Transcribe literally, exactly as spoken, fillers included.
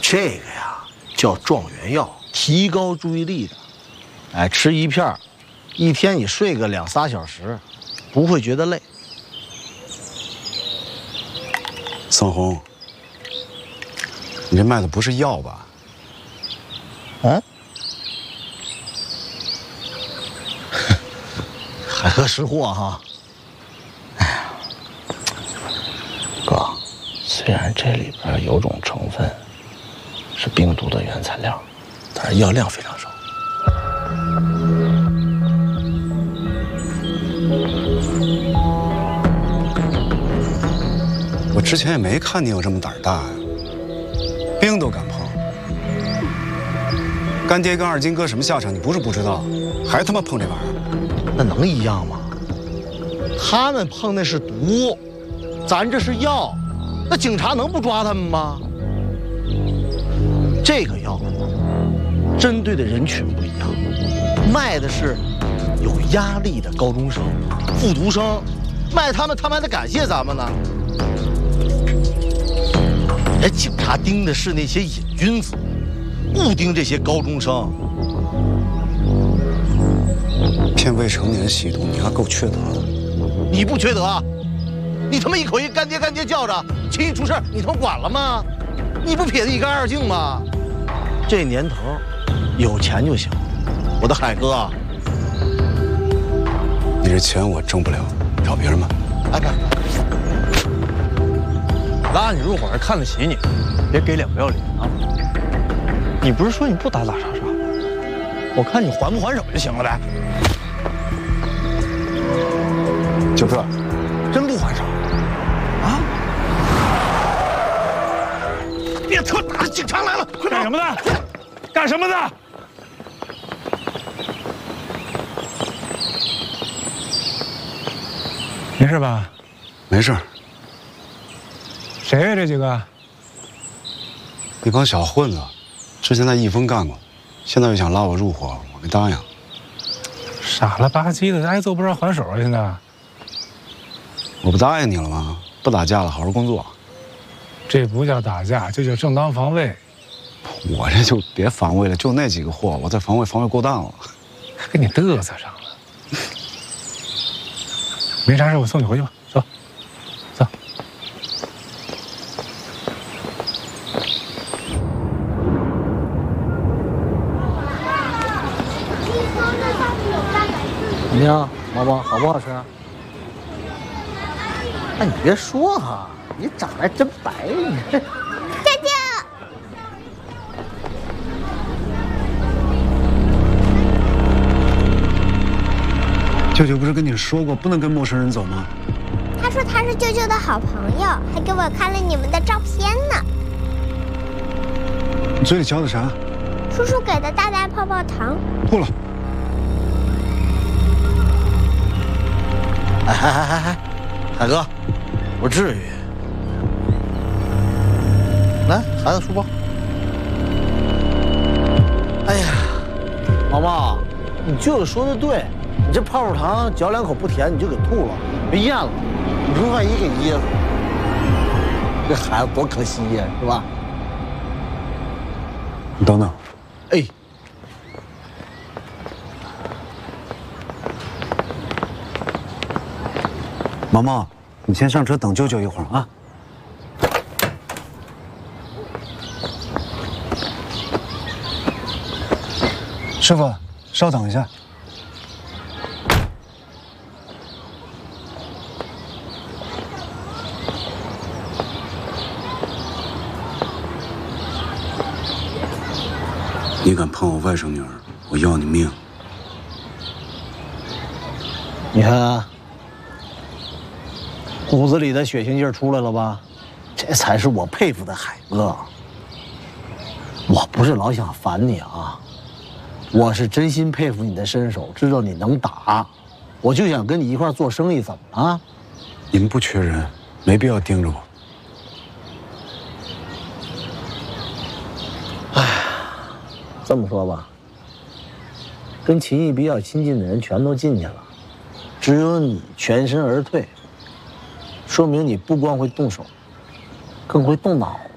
这个呀叫状元药，提高注意力的。哎，吃一片，一天你睡个两仨小时，不会觉得累。 孙红，你这卖的不是药吧？ 嗯？海哥识货哈。哎呀，哥，虽然这里边有种成分是病毒的原材料，但是药量非常少。 我之前也没看你有这么胆大呀，兵都敢碰。干爹跟二金哥什么下场，你不是不知道，还他妈碰这玩意儿， 那能一样吗？他们碰那是毒，咱这是药，那警察能不抓他们吗？这个药针对的人群不一样，卖的是有压力的高中生、复读生，卖他们他们还得感谢咱们呢。人警察盯的是那些瘾君子，不盯这些高中生。 骗未成年吸毒，你还够缺德的。 你不缺德啊？你他妈一口一干爹干爹叫着，轻易出事你他妈管了吗？你不撇得一干二净吗？这年头，有钱就行。我的海哥， 你这钱我挣不了，找别人吧。 哎，别。 拉你入伙是看得起你，别给脸不要脸啊！你不是说你不打打杀杀吗？我看你还不还手就行了呗。 就这， 真不还手啊？ 别特打，警察来了，快干什么的？干什么的？没事吧？ 没事。 谁呀？这几个？ 一帮小混子，之前在益丰干过，现在又想拉我入伙，我没答应。 傻了吧唧的，挨揍不知道还手啊！现在我不答应你了吗？不打架了，好好工作。 这不叫打架，这叫正当防卫。 我这就别防卫了，就那几个货，我在防卫防卫够当了。 跟你嘚瑟上了。没啥事，我送你回去吧。走，走。 怎么样，毛毛好不好吃？哎，你别说哈，你长得还真白，你这。 舅舅， 舅舅不是跟你说过不能跟陌生人走吗？ 他说他是舅舅的好朋友，还给我看了你们的照片呢。 你嘴里嚼的啥？ 叔叔给的大大泡泡糖。 吐了。 哎嗨嗨嗨嗨，海哥，不至于。来，孩子书包。哎呀，毛毛，你舅舅说的对，你这泡泡糖嚼两口不甜，你就给吐了，没咽了，你说万一给噎死，这孩子多可惜呀，是吧？ 你等等。 哎。 毛毛，你先上车等舅舅一会儿啊。师傅，稍等一下。你敢碰我外甥女儿，我要你命！ 你看啊。骨子里的血腥劲儿出来了吧？这才是我佩服的海哥。我不是老想烦你啊，我是真心佩服你的身手，知道你能打，我就想跟你一块做生意，怎么了？ 你们不缺人，没必要盯着我。 哎，这么说吧，跟秦毅比较亲近的人全都进去了，只有你全身而退。说明你不光会动手，更会动脑